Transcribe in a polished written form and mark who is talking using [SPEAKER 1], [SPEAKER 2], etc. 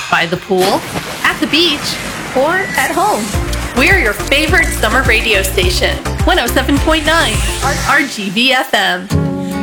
[SPEAKER 1] By the pool, at the beach, or at home. We're your favorite summer radio station, 107.9 RGV FM.